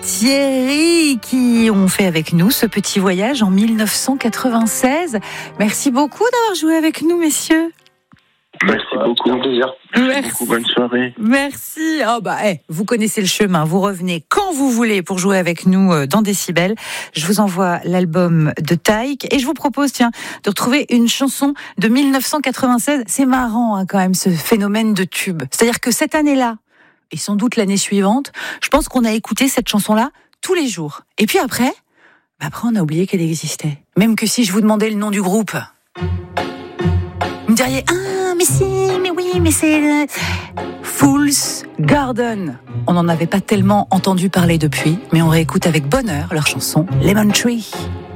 Thierry qui ont fait avec nous ce petit voyage en 1996. Merci beaucoup d'avoir joué avec nous, messieurs. Merci beaucoup, un plaisir. Merci beaucoup, bonne soirée. Merci. Vous connaissez le chemin, vous revenez quand vous voulez pour jouer avec nous dans Décibel. Je vous envoie l'album de Taïk et je vous propose de retrouver une chanson de 1996. C'est marrant quand même ce phénomène de tube. C'est-à-dire que cette année-là, et sans doute l'année suivante, je pense qu'on a écouté cette chanson-là tous les jours. Et puis après on a oublié qu'elle existait. Même que si je vous demandais le nom du groupe, vous me diriez mais si, mais oui, mais c'est Fool's Garden. On n'en avait pas tellement entendu parler depuis, mais on réécoute avec bonheur leur chanson Lemon Tree.